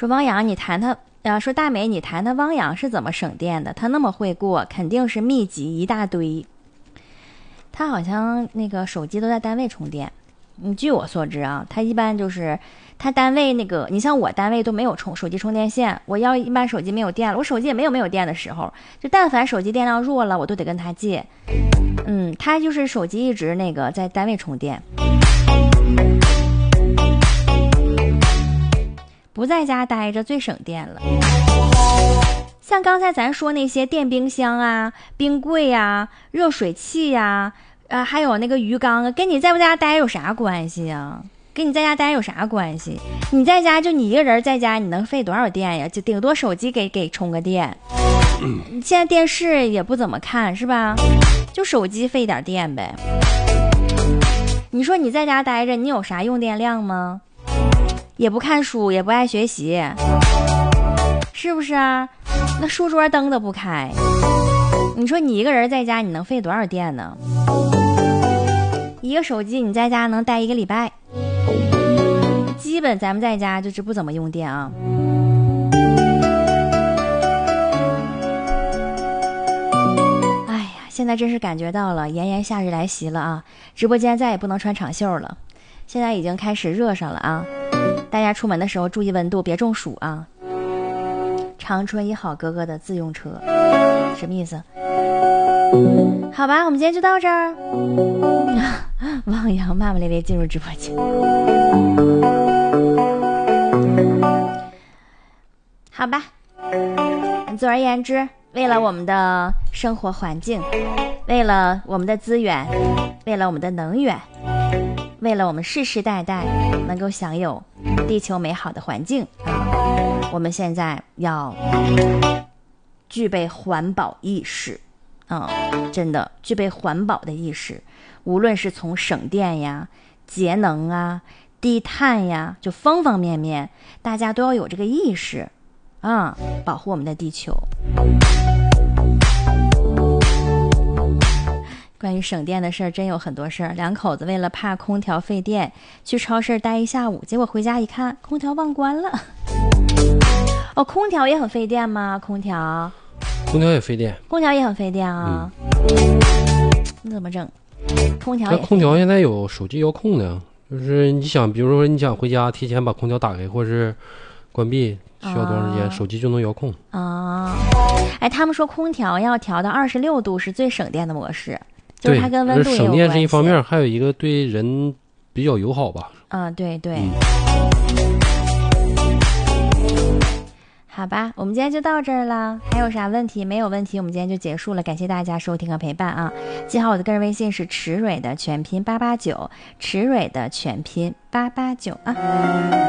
说汪洋，你谈他说大美，你谈他汪洋是怎么省电的？他那么会过，肯定是秘籍一大堆。他好像那个手机都在单位充电。据我所知啊，他一般就是他单位那个，你像我单位都没有手机充电线，我要一般手机没有电了，我手机也没有电的时候，就但凡手机电量弱了，我都得跟他借。他就是手机一直那个在单位充电，不在家待着最省电了。像刚才咱说那些电冰箱啊、冰柜啊、热水器啊，还有那个鱼缸啊，跟你在不在家待有啥关系啊？跟你在家待有啥关系？你在家就你一个人在家，你能费多少电呀？就顶多手机给充个电。现在电视也不怎么看，是吧？就手机费点电呗。你说你在家待着，你有啥用电量吗？也不看书，也不爱学习，是不是啊？那书桌灯都不开，你说你一个人在家，你能费多少电呢？一个手机你在家能待1个礼拜，基本咱们在家就是不怎么用电啊。哎呀，现在真是感觉到了炎炎夏日来袭了啊！直播间再也不能穿长袖了，现在已经开始热上了啊！大家出门的时候注意温度，别中暑啊！长春一好哥哥的自用车，什么意思？好吧，我们今天就到这儿。汪洋骂骂咧咧进入直播间。好吧，总而言之，为了我们的生活环境，为了我们的资源，为了我们的能源，为了我们世世代代能够享有地球美好的环境我们现在要具备环保意识真的具备环保的意识，无论是从省电呀、节能啊、低碳呀，就方方面面，大家都要有这个意识保护我们的地球。关于省电的事儿真有很多事儿，两口子为了怕空调费电，去超市待一下午，结果回家一看，空调忘关了。空调也很费电吗？空调也费电， 空调也很费电啊。你怎么整？空调现在有手机遥控的，就是你想，比如说你想回家，提前把空调打开或是关闭，需要多长时间，手机就能遥控他们说空调要调到26度是最省电的模式，就是它跟温度也有关系。 省电是一方面，还有一个对人比较友好吧。 对对。好吧，我们今天就到这儿了。还有啥问题？没有问题，我们今天就结束了。感谢大家收听和陪伴啊！记好我的个人微信是池蕊的全拼889，池蕊的全拼889啊。